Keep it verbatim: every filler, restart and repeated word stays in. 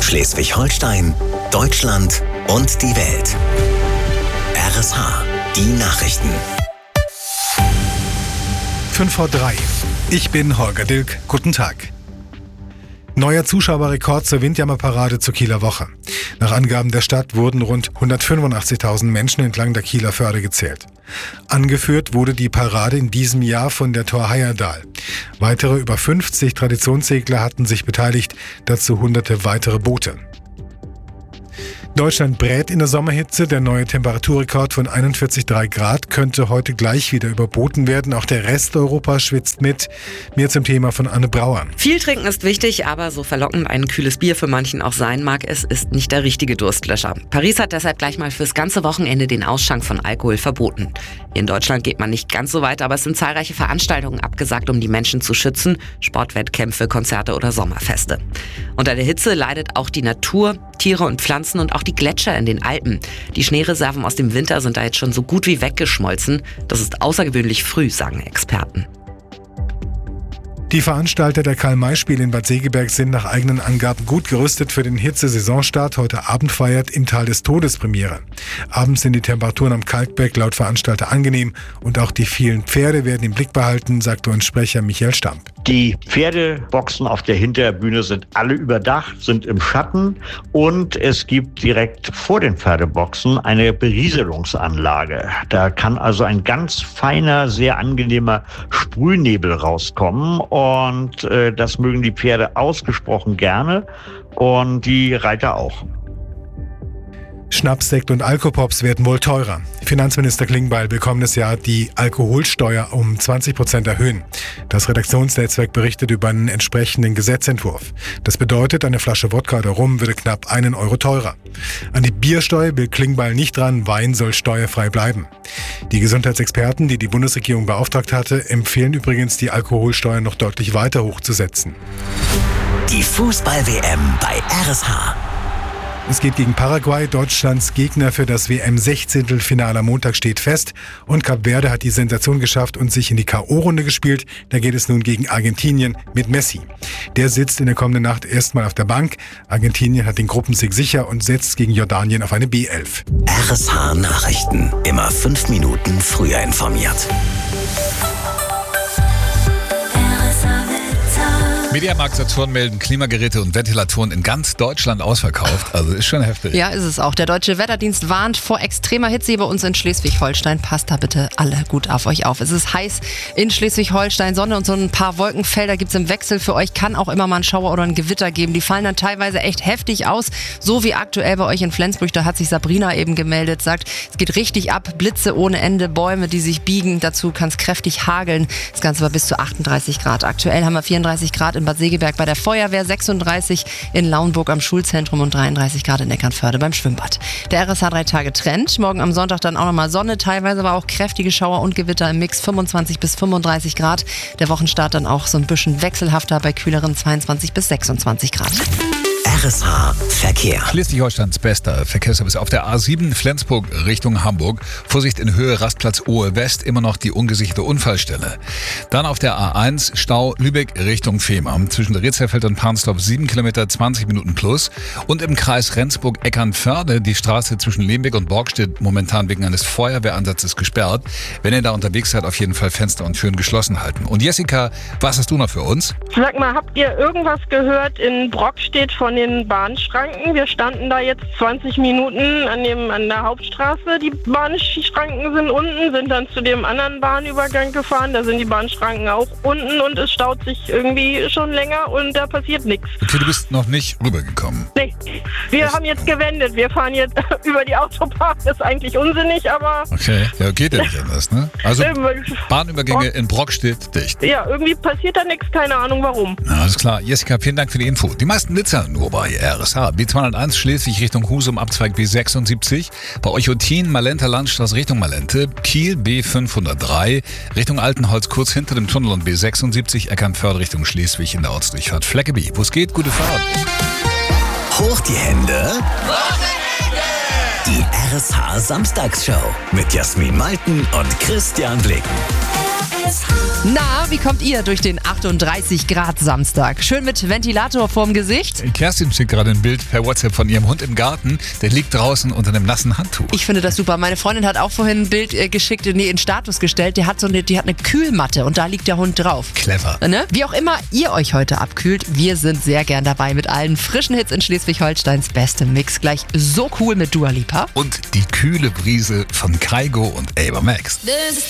Schleswig-Holstein, Deutschland und die Welt. R S H, die Nachrichten. fünf vor drei. Ich bin Holger Dilk. Guten Tag. Neuer Zuschauerrekord zur Windjammerparade zur Kieler Woche. Nach Angaben der Stadt wurden rund hundertfünfundachtzigtausend Menschen entlang der Kieler Förde gezählt. Angeführt wurde die Parade in diesem Jahr von der Tor Heyerdahl. Weitere über fünfzig Traditionssegler hatten sich beteiligt, dazu hunderte weitere Boote. Deutschland brät in der Sommerhitze. Der neue Temperaturrekord von einundvierzig Komma drei Grad könnte heute gleich wieder überboten werden. Auch der Rest Europas schwitzt mit. Mehr zum Thema von Anne Brauer. Viel trinken ist wichtig, aber so verlockend ein kühles Bier für manchen auch sein mag, es ist nicht der richtige Durstlöscher. Paris hat deshalb gleich mal fürs ganze Wochenende den Ausschank von Alkohol verboten. Hier in Deutschland geht man nicht ganz so weit, aber es sind zahlreiche Veranstaltungen abgesagt, um die Menschen zu schützen. Sportwettkämpfe, Konzerte oder Sommerfeste. Unter der Hitze leidet auch die Natur, Tiere und Pflanzen und auch die Gletscher in den Alpen. Die Schneereserven aus dem Winter sind da jetzt schon so gut wie weggeschmolzen. Das ist außergewöhnlich früh, sagen Experten. Die Veranstalter der Karl-May-Spiele in Bad Segeberg sind nach eigenen Angaben gut gerüstet für den Hitze-Saisonstart. Heute Abend feiert im Tal des Todes Premiere. Abends sind die Temperaturen am Kalkberg laut Veranstalter angenehm und auch die vielen Pferde werden im Blick behalten, sagt uns Sprecher Michael Stamp. Die Pferdeboxen auf der Hinterbühne sind alle überdacht, sind im Schatten und es gibt direkt vor den Pferdeboxen eine Berieselungsanlage. Da kann also ein ganz feiner, sehr angenehmer Sprühnebel rauskommen. Und äh, das mögen die Pferde ausgesprochen gerne und die Reiter auch. Schnaps, Sekt und Alkopops werden wohl teurer. Finanzminister Klingbeil will kommendes Jahr die Alkoholsteuer um zwanzig Prozent erhöhen. Das Redaktionsnetzwerk berichtet über einen entsprechenden Gesetzentwurf. Das bedeutet, eine Flasche Wodka oder Rum würde knapp einen Euro teurer. An die Biersteuer will Klingbeil nicht dran, Wein soll steuerfrei bleiben. Die Gesundheitsexperten, die die Bundesregierung beauftragt hatte, empfehlen übrigens, die Alkoholsteuer noch deutlich weiter hochzusetzen. Die Fußball-W M bei R S H. Es geht gegen Paraguay. Deutschlands Gegner für das W M-Sechzehntelfinale am Montag steht fest. Und Kap Verde hat die Sensation geschafft und sich in die K O-Runde gespielt. Da geht es nun gegen Argentinien mit Messi. Der sitzt in der kommenden Nacht erstmal auf der Bank. Argentinien hat den Gruppensieg sicher und setzt gegen Jordanien auf eine B elf. R S H Nachrichten. Immer fünf Minuten früher informiert. Mediamarkt Saturn melden Klimageräte und Ventilatoren in ganz Deutschland ausverkauft. Also ist schon heftig. Ja, ist es auch. Der Deutsche Wetterdienst warnt vor extremer Hitze bei uns in Schleswig-Holstein. Passt da bitte alle gut auf euch auf. Es ist heiß in Schleswig-Holstein. Sonne und so ein paar Wolkenfelder gibt es im Wechsel. Für euch kann auch immer mal ein Schauer oder ein Gewitter geben. Die fallen dann teilweise echt heftig aus. So wie aktuell bei euch in Flensburg. Da hat sich Sabrina eben gemeldet. Sagt, es geht richtig ab. Blitze ohne Ende, Bäume, die sich biegen. Dazu kann es kräftig hageln. Das Ganze war bis zu achtunddreißig Grad. Aktuell haben wir vierunddreißig Grad in Bad Segeberg bei der Feuerwehr, sechsunddreißig in Lauenburg am Schulzentrum und dreiunddreißig Grad in Eckernförde beim Schwimmbad. Der R S H drei Tage Trend. Morgen am Sonntag dann auch nochmal Sonne, teilweise aber auch kräftige Schauer und Gewitter im Mix, fünfundzwanzig bis fünfunddreißig Grad. Der Wochenstart dann auch so ein bisschen wechselhafter bei kühleren zweiundzwanzig bis sechsundzwanzig Grad. R S H Verkehr. Schleswig-Holsteins bester Verkehrsservice auf der A sieben Flensburg Richtung Hamburg. Vorsicht in Höhe Rastplatz Ohe West, immer noch die ungesicherte Unfallstelle. Dann auf der A eins Stau Lübeck Richtung Fehmarn. Zwischen Rehzerfeld und Parnsdorf sieben Kilometer, zwanzig Minuten plus. Und im Kreis Rendsburg-Eckernförde die Straße zwischen Lembeck und Borgstedt momentan wegen eines Feuerwehreinsatzes gesperrt. Wenn ihr da unterwegs seid, auf jeden Fall Fenster und Türen geschlossen halten. Und Jessica, was hast du noch für uns? Sag mal, habt ihr irgendwas gehört in Brockstedt von den Bahnschranken? Wir standen da jetzt zwanzig Minuten an, dem, an der Hauptstraße. Die Bahnschranken sind unten, sind dann zu dem anderen Bahnübergang gefahren. Da sind die Bahnschranken auch unten und es staut sich irgendwie schon länger und da passiert nichts. Okay, du bist noch nicht rübergekommen. Nee, wir Was? haben jetzt gewendet. Wir fahren jetzt über die Autobahn. Das ist eigentlich unsinnig, aber... Okay, ja, geht ja nicht anders, ne? Also Bahnübergänge in Brockstedt dicht. Ja, irgendwie passiert da nichts. Keine Ahnung warum. Na, alles klar. Jessica, vielen Dank für die Info. Die meisten Blitzer nur bei R S H. B zweihunderteins Schleswig Richtung Husum, Abzweig B sechsundsiebzig. Bei Euchotin, Malenter Landstraße Richtung Malente. Kiel B fünfhundertdrei. Richtung Altenholz kurz hinter dem Tunnel und B sechsundsiebzig. Eckernförde Richtung Schleswig in der Ortsdurchfahrt Fleckeby. Wo es geht, gute Fahrt. Hoch die Hände. Die R S H Samstagsshow mit Jasmin Malten und Christian Blicken. Na, wie kommt ihr durch den achtunddreißig Grad Samstag? Schön mit Ventilator vorm Gesicht? Kerstin schickt gerade ein Bild per WhatsApp von ihrem Hund im Garten. Der liegt draußen unter einem nassen Handtuch. Ich finde das super. Meine Freundin hat auch vorhin ein Bild äh, geschickt, nee, in Status gestellt. Die hat so eine, die hat eine Kühlmatte und da liegt der Hund drauf. Clever. Ne? Wie auch immer ihr euch heute abkühlt, wir sind sehr gern dabei mit allen frischen Hits in Schleswig-Holsteins bestem Mix. Gleich so cool mit Dua Lipa. Und die kühle Brise von Kygo und Ava Max.